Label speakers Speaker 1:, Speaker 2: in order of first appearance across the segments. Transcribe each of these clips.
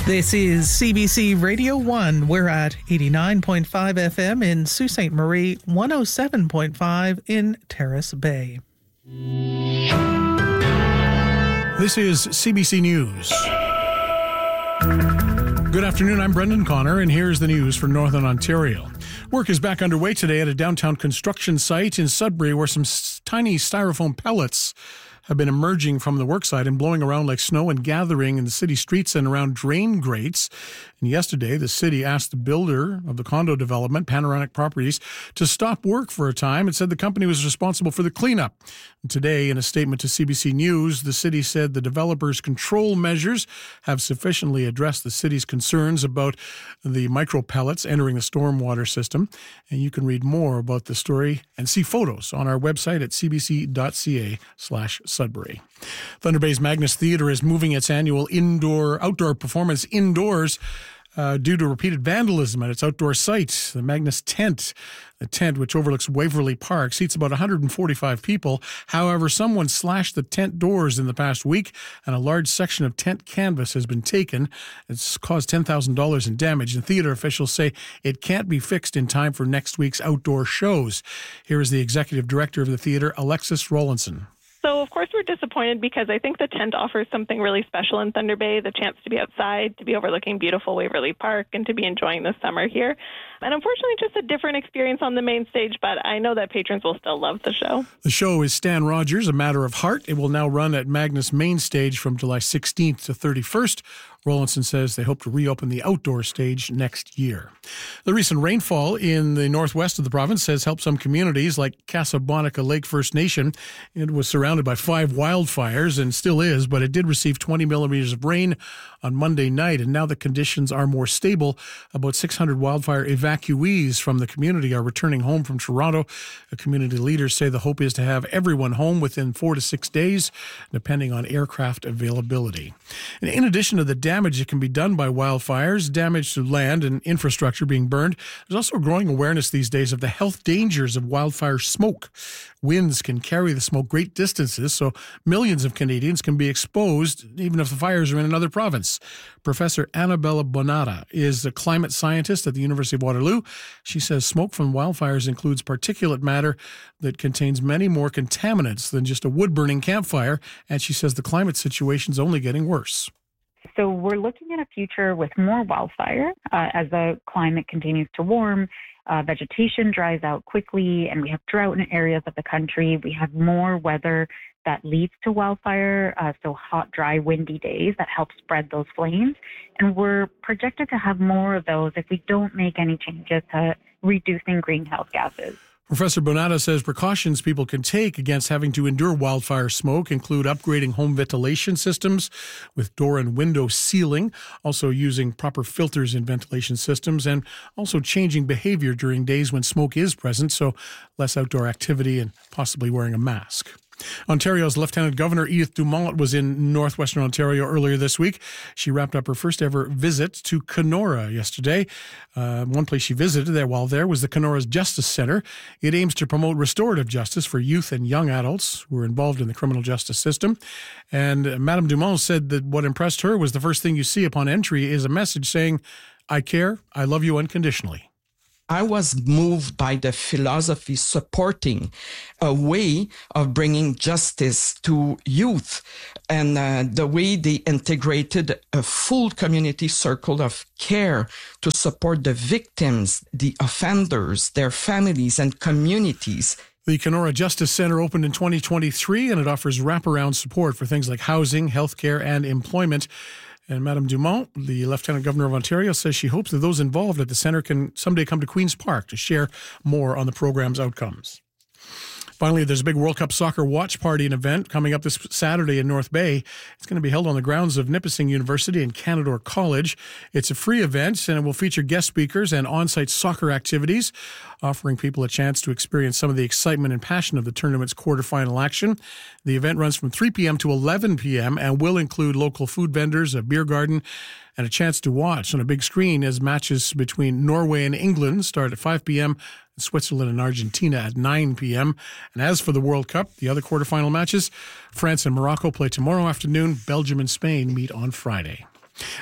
Speaker 1: This is CBC Radio 1. We're at 89.5 FM in Sault Ste. Marie, 107.5 in Terrace Bay.
Speaker 2: This is CBC News. Good afternoon, I'm Brendan Connor, and here's the news for Northern Ontario. Work is back underway today at a downtown construction site in Sudbury where some tiny styrofoam pellets have been emerging from the worksite and blowing around like snow and gathering in the city streets and around drain grates. And yesterday, the city asked the builder of the condo development, Panoramic Properties, to stop work for a time and said the company was responsible for the cleanup. And today, in a statement to CBC News, the city said the developer's control measures have sufficiently addressed the city's concerns about the micro pellets entering the stormwater system. And you can read more about the story and see photos on our website at cbc.ca/Sudbury. Thunder Bay's Magnus Theatre is moving its annual outdoor performance indoors due to repeated vandalism at its outdoor site, the Magnus Tent. The tent, which overlooks Waverley Park, seats about 145 people. However, someone slashed the tent doors in the past week, and a large section of tent canvas has been taken. It's caused $10,000 in damage, and theatre officials say it can't be fixed in time for next week's outdoor shows. Here is the executive director of the theatre, Alexis Rollinson.
Speaker 3: So, of course, we're disappointed because I think the tent offers something really special in Thunder Bay, the chance to be outside, to be overlooking beautiful Waverley Park, and to be enjoying the summer here. And unfortunately, just a different experience on the main stage, but I know that patrons will still love the show. The show is Stan Rogers, A Matter of Heart. It will now run at Magnus Main Stage from July 16th to 31st. Rollinson says they hope to reopen the outdoor stage next year. The recent rainfall in the northwest of the province has helped some communities like Casablanca Lake First Nation. It was surrounded by 5 wildfires and still is, but it did receive 20 millimeters of rain on Monday night, and now the conditions are more stable. About 600 wildfire evacuees from the community are returning home from Toronto. The community leaders say the hope is to have everyone home within 4 to 6 days, depending on aircraft availability. And in addition to the damage that can be done by wildfires, damage to land and infrastructure being burned, there's also a growing awareness these days of the health dangers of wildfire smoke. Winds can carry the smoke great distances, so millions of Canadians can be exposed even if the fires are in another province. Professor Annabella Bonata is a climate scientist at the University of Waterloo. She says smoke from wildfires includes particulate matter that contains many more contaminants than just a wood-burning campfire, and she says the climate situation is only getting worse.
Speaker 4: So we're looking at a future with more wildfire as the climate continues to warm. Vegetation dries out quickly, and we have drought in areas of the country. We have more weather that leads to wildfire, so hot, dry, windy days that help spread those flames. And we're projected to have more of those if we don't make any changes to reducing greenhouse gases.
Speaker 2: Professor Bonata says precautions people can take against having to endure wildfire smoke include upgrading home ventilation systems with door and window sealing, also using proper filters in ventilation systems, and also changing behavior during days when smoke is present, so less outdoor activity and possibly wearing a mask. Ontario's Lieutenant Governor Edith Dumont was in northwestern Ontario earlier this week. She wrapped up her first ever visit to Kenora yesterday. One place she visited while there was the Kenora's Justice Centre. It aims to promote restorative justice for youth and young adults who are involved in the criminal justice system. And Madame Dumont said that what impressed her was the first thing you see upon entry is a message saying, "I care, I love you unconditionally."
Speaker 5: I was moved by the philosophy supporting a way of bringing justice to youth and the way they integrated a full community circle of care to support the victims, the offenders, their families and communities.
Speaker 2: The Kenora Justice Centre opened in 2023 and it offers wraparound support for things like housing, healthcare and employment. And Madame Dumont, the Lieutenant Governor of Ontario, says she hopes that those involved at the centre can someday come to Queen's Park to share more on the program's outcomes. Finally, there's a big World Cup soccer watch party and event coming up this Saturday in North Bay. It's going to be held on the grounds of Nipissing University and Canadore College. It's a free event, and it will feature guest speakers and on-site soccer activities, offering people a chance to experience some of the excitement and passion of the tournament's quarterfinal action. The event runs from 3 p.m. to 11 p.m. and will include local food vendors, a beer garden, and a chance to watch on a big screen as matches between Norway and England start at 5 p.m., Switzerland and Argentina at 9 p.m. And as for the World Cup, the other quarterfinal matches, France and Morocco play tomorrow afternoon. Belgium and Spain meet on Friday.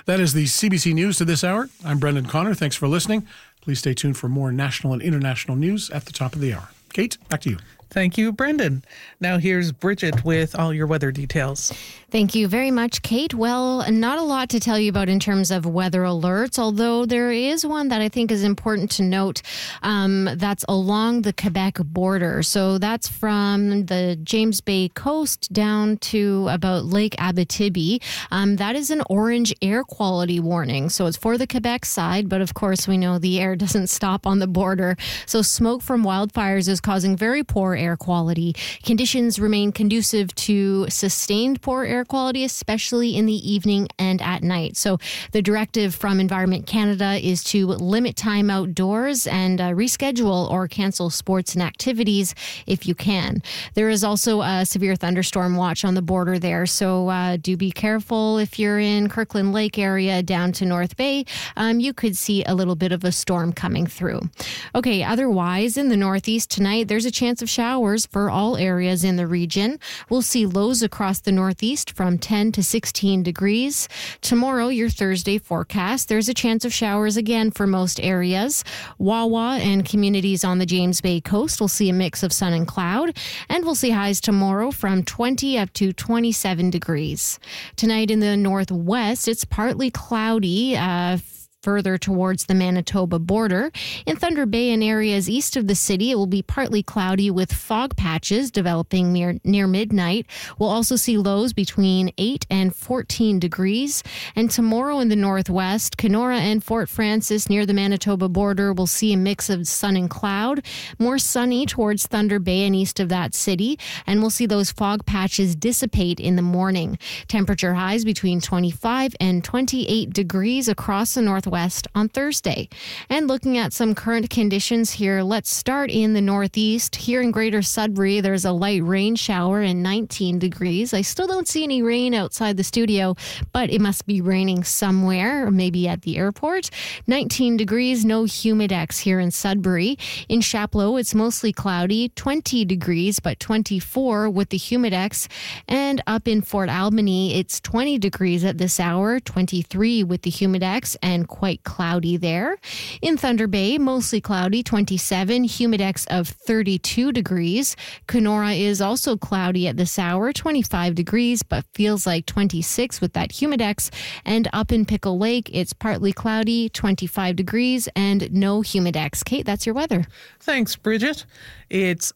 Speaker 2: That is the CBC News to this hour. I'm Brendan Connor. Thanks for listening. Please stay tuned for more national and international news at the top of the hour. Kate, back to you.
Speaker 1: Thank you, Brendan. Now here's Bridget with all your weather details.
Speaker 6: Thank you very much, Kate. Well, not a lot to tell you about in terms of weather alerts, although there is one that I think is important to note that's along the Quebec border. So that's from the James Bay coast down to about Lake Abitibi. That is an orange air quality warning. So it's for the Quebec side, but of course we know the air doesn't stop on the border. So smoke from wildfires is causing very poor air quality. Conditions remain conducive to sustained poor air quality, especially in the evening and at night. So the directive from Environment Canada is to limit time outdoors and reschedule or cancel sports and activities if you can. There is also a severe thunderstorm watch on the border there, so do be careful if you're in Kirkland Lake area down to North Bay. You could see a little bit of a storm coming through. Okay, otherwise in the northeast tonight, there's a chance of showers for all areas in the region. We'll see lows across the northeast from 10 to 16 degrees. Tomorrow, your Thursday forecast, there's a chance of showers again for most areas. Wawa and communities on the James Bay coast will see a mix of sun and cloud, and we'll see highs tomorrow from 20 up to 27 degrees. Tonight in the northwest, it's partly cloudy, further towards the Manitoba border. In Thunder Bay and areas east of the city, it will be partly cloudy with fog patches developing near midnight. We'll also see lows between 8 and 14 degrees. And tomorrow in the northwest, Kenora and Fort Frances near the Manitoba border will see a mix of sun and cloud. More sunny towards Thunder Bay and east of that city. And we'll see those fog patches dissipate in the morning. Temperature highs between 25 and 28 degrees across the northwest on Thursday. And looking at some current conditions here, let's start in the northeast. Here in Greater Sudbury, there's a light rain shower and 19 degrees. I still don't see any rain outside the studio, but it must be raining somewhere, or maybe at the airport. 19 degrees, no humidex here in Sudbury. In Chapleau, it's mostly cloudy, 20 degrees, but 24 with the humidex. And up in Fort Albany, it's 20 degrees at this hour, 23 with the humidex, and quite cloudy there. In Thunder Bay, mostly cloudy, 27, humidex of 32 degrees. Kenora is also cloudy at this hour, 25 degrees, but feels like 26 with that humidex. And up in Pickle Lake, it's partly cloudy, 25 degrees, and no humidex. Kate, that's your weather.
Speaker 1: Thanks, Bridget. It's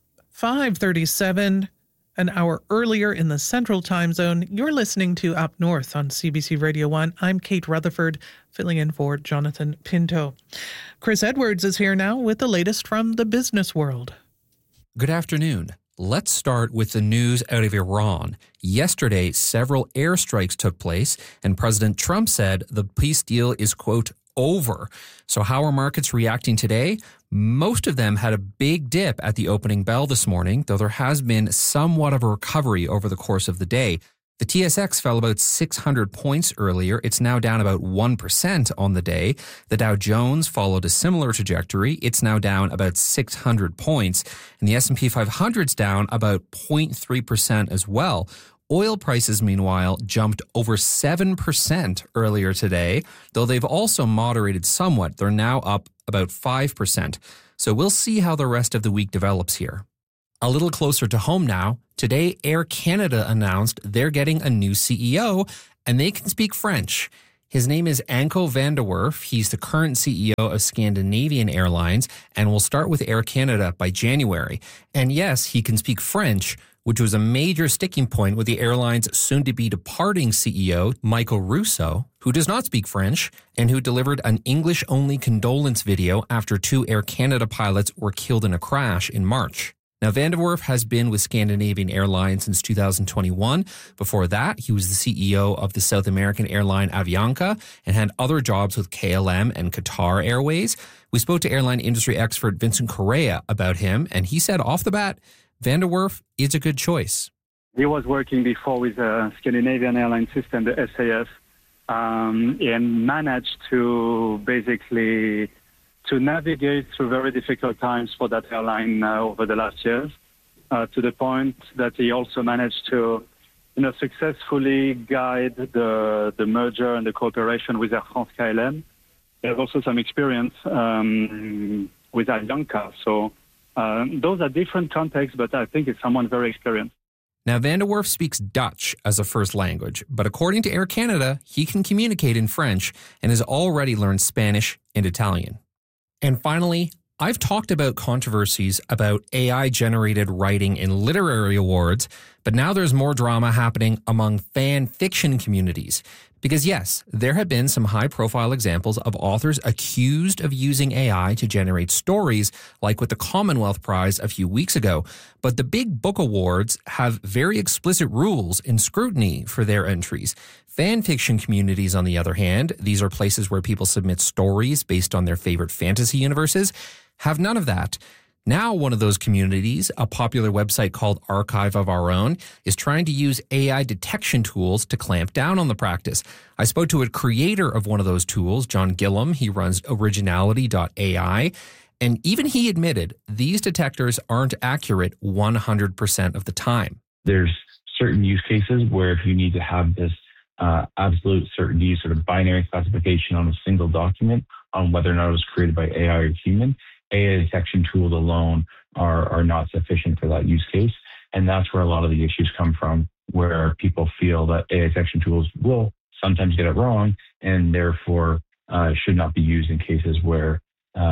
Speaker 1: 5:37. An hour earlier in the Central Time Zone. You're listening to Up North on CBC Radio 1. I'm Kate Rutherford, filling in for Jonathan Pinto. Chris Edwards is here now with the latest from the business world.
Speaker 7: Good afternoon. Let's start with the news out of Iran. Yesterday, several airstrikes took place, and President Trump said the peace deal is, quote, over. So how are markets reacting today? Most of them had a big dip at the opening bell this morning, though there has been somewhat of a recovery over the course of the day. The TSX fell about 600 points earlier. It's now down about 1% on the day. The Dow Jones followed a similar trajectory. It's now down about 600 points. And the S&P 500's down about 0.3% as well. Oil prices, meanwhile, jumped over 7% earlier today, though they've also moderated somewhat. They're now up about 5%. So we'll see how the rest of the week develops here. A little closer to home now, today Air Canada announced they're getting a new CEO, and they can speak French. His name is Anko van der Werf. He's the current CEO of Scandinavian Airlines and will start with Air Canada by January. And yes, he can speak French, which was a major sticking point with the airline's soon-to-be departing CEO, Michael Rousseau, who does not speak French and who delivered an English-only condolence video after 2 Air Canada pilots were killed in a crash in March. Now, Van der Werf has been with Scandinavian Airlines since 2021. Before that, he was the CEO of the South American airline Avianca and had other jobs with KLM and Qatar Airways. We spoke to airline industry expert Vincent Correa about him, and he said off the bat, Van der Werf is a good choice.
Speaker 8: He was working before with the Scandinavian airline system, the SAS, and managed to basically to navigate through very difficult times for that airline over the last years, to the point that he also managed to successfully guide the merger and the cooperation with Air France KLM. They have also some experience with Avianca. So those are different contexts, but I think it's someone very experienced.
Speaker 7: Now, Van de Werf speaks Dutch as a first language, but according to Air Canada, he can communicate in French and has already learned Spanish and Italian. And finally, I've talked about controversies about AI-generated writing in literary awards, but now there's more drama happening among fan fiction communities. Because yes, there have been some high-profile examples of authors accused of using AI to generate stories, like with the Commonwealth Prize a few weeks ago. But the big book awards have very explicit rules and scrutiny for their entries. Fan fiction communities, on the other hand, these are places where people submit stories based on their favorite fantasy universes, have none of that. Now, one of those communities, a popular website called Archive of Our Own, is trying to use AI detection tools to clamp down on the practice. I spoke to a creator of one of those tools, John Gillam. He runs originality.ai. And even he admitted these detectors aren't accurate 100% of the time.
Speaker 9: There's certain use cases where if you need to have this absolute certainty, sort of binary classification on a single document on whether or not it was created by AI or human, AI detection tools alone are not sufficient for that use case. And that's where a lot of the issues come from, where people feel that AI detection tools will sometimes get it wrong and therefore should not be used in cases where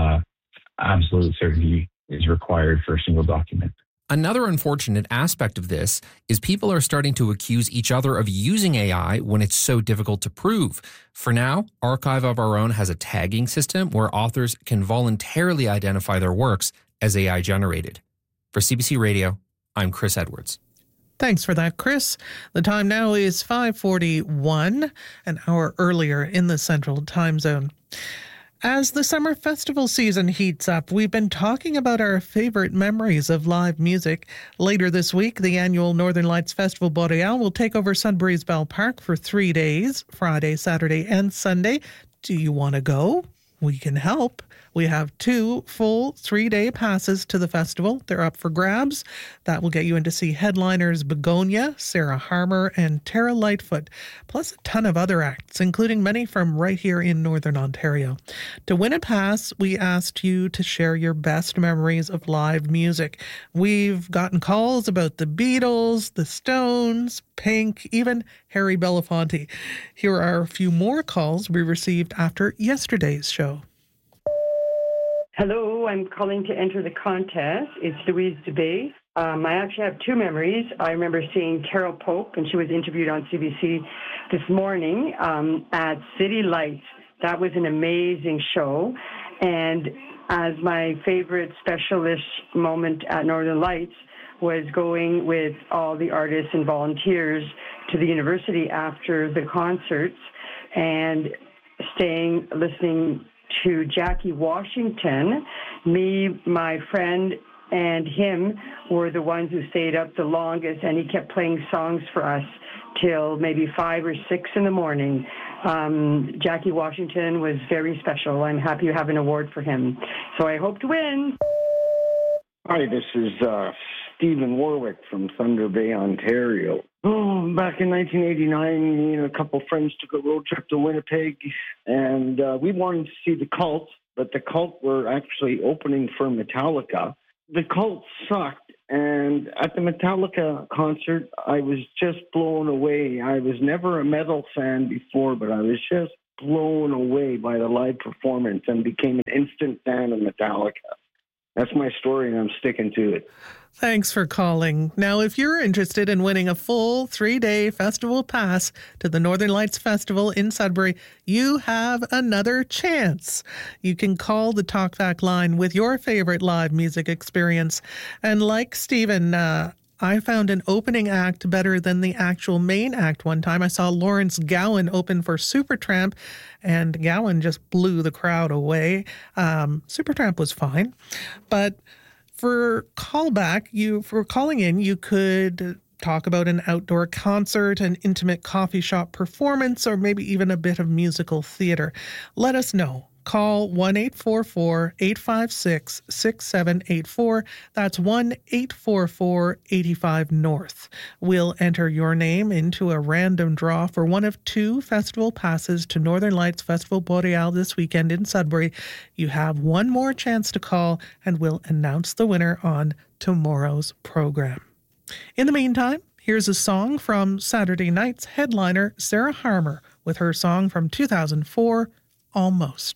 Speaker 9: absolute certainty is required for a single document.
Speaker 7: Another unfortunate aspect of this is people are starting to accuse each other of using AI when it's so difficult to prove. For now, Archive of Our Own has a tagging system where authors can voluntarily identify their works as AI generated. For CBC Radio, I'm Chris Edwards.
Speaker 1: Thanks for that, Chris. The time now is 5:41, an hour earlier in the Central Time Zone. As the summer festival season heats up, we've been talking about our favorite memories of live music. Later this week, the annual Northern Lights Festival Boreal will take over Sudbury's Bell Park for 3 days, Friday, Saturday, and Sunday. Do you want to go? We can help. We have 2 full 3-day passes to the festival. They're up for grabs. That will get you in to see headliners Begonia, Sarah Harmer, and Tara Lightfoot, plus a ton of other acts, including many from right here in Northern Ontario. To win a pass, we asked you to share your best memories of live music. We've gotten calls about the Beatles, the Stones, Pink, even Harry Belafonte. Here are a few more calls we received after yesterday's show.
Speaker 10: Hello, I'm calling to enter the contest. It's Louise Dubé. I actually have 2 memories. I remember seeing Carol Pope, and she was interviewed on CBC this morning at City Lights. That was an amazing show. And as my favorite specialist moment at Northern Lights was going with all the artists and volunteers to the university after the concerts and staying, listening to Jackie Washington. Me, my friend, and him were the ones who stayed up the longest, and he kept playing songs for us till maybe 5 or 6 in the morning. Jackie Washington was very special. I'm happy you have an award for him. So I hope to win.
Speaker 11: Hi, this is Stephen Warwick from Thunder Bay, Ontario. Oh, back in 1989, me and a couple friends took a road trip to Winnipeg, and we wanted to see the Cult, but the Cult were actually opening for Metallica. The Cult sucked, and at the Metallica concert, I was just blown away. I was never a metal fan before, but I was just blown away by the live performance and became an instant fan of Metallica. That's my story, and I'm sticking to it.
Speaker 1: Thanks for calling. Now, if you're interested in winning a full 3-day festival pass to the Northern Lights Festival in Sudbury, you have another chance. You can call the Talkback line with your favorite live music experience. And like Stephen, I found an opening act better than the actual main act one time. I saw Lawrence Gowan open for Supertramp, and Gowan just blew the crowd away. Supertramp was fine. But for calling in, you could talk about an outdoor concert, an intimate coffee shop performance, or maybe even a bit of musical theater. Let us know. Call 1-844-856-6784. That's 1-844-85-NORTH. We'll enter your name into a random draw for one of 2 festival passes to Northern Lights Festival Boreal this weekend in Sudbury. You have one more chance to call, and we'll announce the winner on tomorrow's program. In the meantime, here's a song from Saturday night's headliner, Sarah Harmer, with her song from 2004, Almost.